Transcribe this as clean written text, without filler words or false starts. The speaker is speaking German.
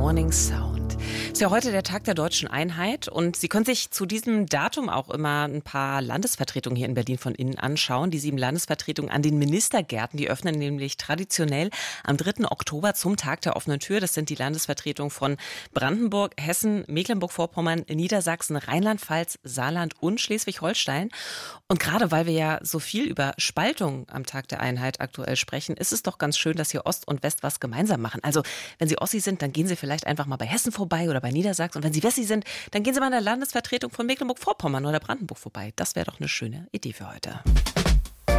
Morning Sound. Ist ja heute der Tag der deutschen Einheit und Sie können sich zu diesem Datum auch immer ein paar Landesvertretungen hier in Berlin von innen anschauen. Die 7 Landesvertretungen an den Ministergärten, die öffnen nämlich traditionell am 3. Oktober zum Tag der offenen Tür. Das sind die Landesvertretungen von Brandenburg, Hessen, Mecklenburg-Vorpommern, Niedersachsen, Rheinland-Pfalz, Saarland und Schleswig-Holstein. Und gerade weil wir ja so viel über Spaltung am Tag der Einheit aktuell sprechen, ist es doch ganz schön, dass hier Ost und West was gemeinsam machen. Also wenn Sie Ossi sind, dann gehen Sie vielleicht einfach mal bei Hessen vorbei oder bei Niedersachsen. Und wenn Sie Wessi sind, dann gehen Sie mal in der Landesvertretung von Mecklenburg-Vorpommern oder Brandenburg vorbei. Das wäre doch eine schöne Idee für heute.